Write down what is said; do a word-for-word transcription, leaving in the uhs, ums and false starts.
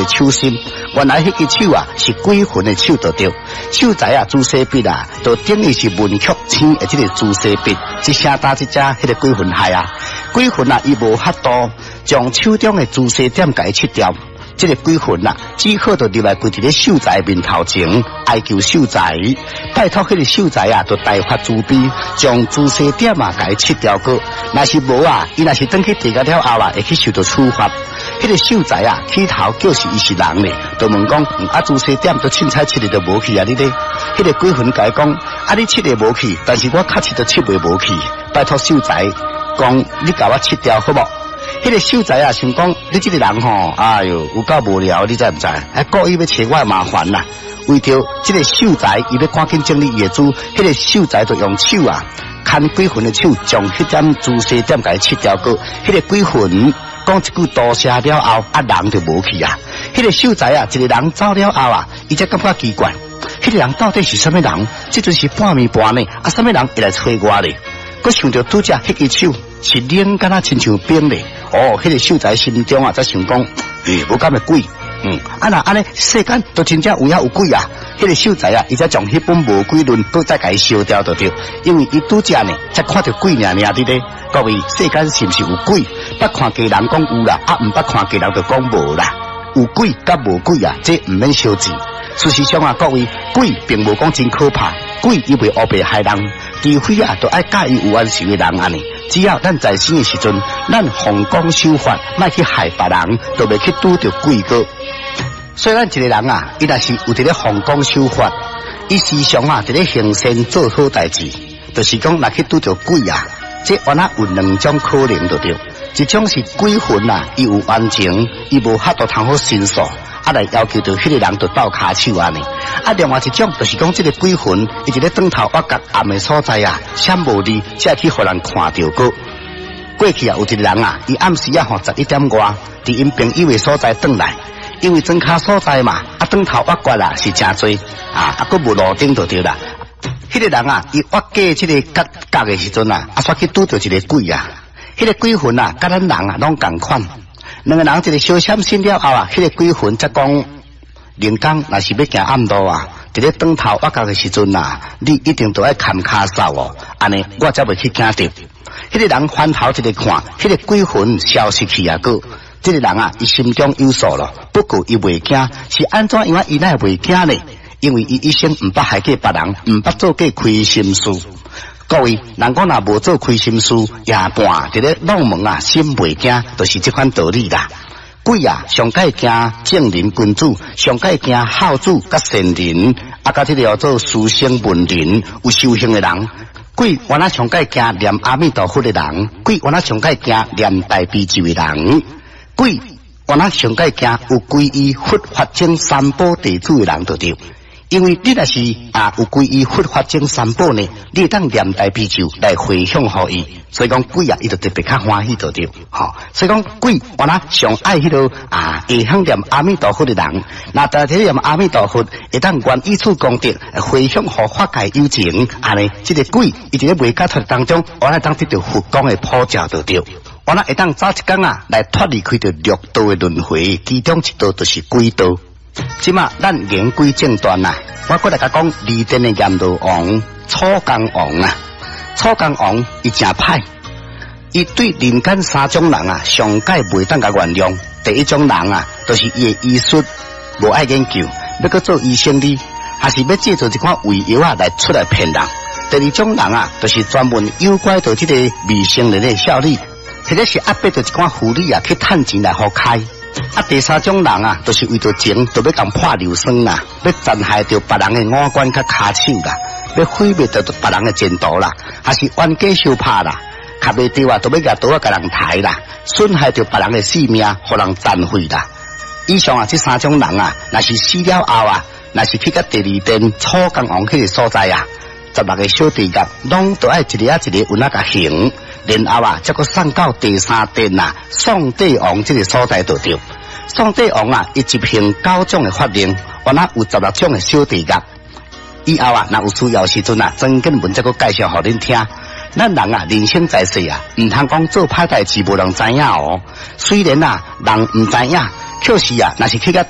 个手心，原来迄支手啊是鬼魂的手就对。手材啊，朱砂笔啊，就等于是文曲星的这个朱砂笔，一声打一只迄个鬼魂害啊！鬼魂啊，伊无法度将手中的朱砂点甲伊切掉。这个鬼魂啊，只好就入来跪伫咧秀才面头前哀求秀才，拜托迄个秀才啊，就大发慈悲，将朱砂点啊甲伊切掉个。若是无啊，伊若是等去地界了后啊，会去受到处罚。迄、那个秀才啊，起头叫是伊是人咧，就问讲，嗯、啊朱砂点都凊彩切的就无去啊，你咧？迄、那个鬼魂甲伊讲，啊你切的无去，但是我卡切都切袂无去，拜托秀才讲，你甲我切掉好无？迄个秀才啊，想讲你这个人吼，哎哟，有够无聊，你知唔知？还故意要找我麻烦啦。为着这个秀才，伊要赶紧整理业主，迄个秀才就用手啊，牵鬼魂的手，将迄点朱砂点甲伊切掉个。迄个鬼魂讲一句多谢了后，啊人就无去啊。迄个秀才啊，一个人走了后啊，伊才感觉奇怪，迄个人到底是什么人？这阵是半暝半呢，啊什么人会来找我咧？佮想着拄只迄支手是冷敢若亲像冰咧。哦，迄、那个秀才心中啊，才想讲，诶，无敢会鬼，嗯，啊那安尼世间都真正有影有鬼啊！迄、那个秀才啊，伊才将迄本无鬼论都再甲伊烧掉就对，因为伊拄只呢，才看到鬼尔尔的咧。各位，世间是毋是有鬼？捌看家人讲有啦，啊，毋捌看家人就讲无啦。有鬼甲无鬼啊，这毋免相治。事实上啊，各位，鬼并无讲真可怕，鬼伊袂黑白害人，除非啊，都爱介意有安时的人安尼。只要咱在生的时阵，咱奉公守法，莫去害别人，就袂去拄着鬼个。虽然一个人啊，伊若是有伫咧奉公守法，伊时常啊伫咧行善做好代志，就是讲若去拄着鬼啊，这原来有两种可能就对。一种是鬼魂啊，伊有冤情，伊无法度通好申诉。啊来要求到迄个人就倒骹手安尼，啊另外一种就是讲这个鬼魂，伊伫咧灯头挖角暗的所在啊，闪无离，才去互人看到过。过去啊有一个人啊，伊暗时啊吼十一点外，伫因朋友的所在转来，因为庄卡所在嘛，啊灯头挖角啊是真多啊，啊佫无路灯就对啦。迄、那个人啊，伊挖过这个角角的时阵啊，啊煞去拄到一个鬼啊，迄、那个鬼魂啊，甲咱人啊拢共款。两个人一个小闪身了后啊，迄、那个鬼魂则讲，人工若是要行暗路啊，伫咧灯头挖角的时阵啊，你一定都要看骹手哦，安尼我才袂去惊着。迄、那个人翻头一个看，迄、那个鬼魂消失去啊个，这个人啊，伊心中有数咯，不过伊袂惊，是安怎样伊乃袂惊呢？因为伊一生毋捌害过别人，毋捌做过亏心事。各位，人讲若无做亏心事，夜半伫咧弄门啊，心袂惊，就是这款道理啦。鬼啊，上界惊正人君主，上界惊孝子甲善人，啊，甲这个叫做书生文人，有修行的人。鬼原来上界惊念阿弥陀佛的人，鬼原来上界惊念大悲咒的人，鬼原来上界惊有皈依佛法僧三宝弟子的人就对。因为你若是啊有皈依佛法僧三宝呢，你当念大悲咒来回向互伊，所以讲鬼啊，伊就特别较欢喜就对，吼、哦。所以讲鬼原来上爱迄个啊会向念阿弥陀佛的人，那大家念阿弥陀佛，会当愿以此功德回向互法界有情，安尼，这个鬼伊伫咧未解脱当中，原来当得到佛光的普照就对。原来会当早一天啊来脱离开着六道的轮回，其中一道就是鬼道。即马咱言归正传啊，我过来甲讲离天的阎罗王楚江王啊，楚江王伊真歹，伊对人间三种人啊，上界袂当甲原谅。第一种人啊，就是伊的医术无爱研究，要搁做医生哩，还是要借助一款伪药啊来出来骗人。第二种人啊，就是专门诱拐到这个未成年的少女，或者是压迫到一款妇女啊去趁钱来好开。啊，第三种人啊，就是为着情，就要共破流霜啦，要残害到别人的五官甲骹手啦，要毁灭到别人的前途啦，还是冤家相拍啦，卡袂着啊，就要拿刀啊甲人抬啦，损害到别人的性命，互人残废啦。以上啊，这三种人啊，若是死了后啊，若是去到第二殿楚江王迄个所在啊，十六个小地狱，拢都爱一个啊一个有那个刑。然后啊，再个送到第三殿啊，宋帝王这个所在就对。宋帝王啊，伊执行九种的法令，原来有十六种的小地狱。以后啊，若有需要时阵啊，曾经文再个介绍互恁听。咱人啊，人生在世啊，唔通讲做歹代志无人知影哦。虽然啊，人唔知影，确实啊，若是去到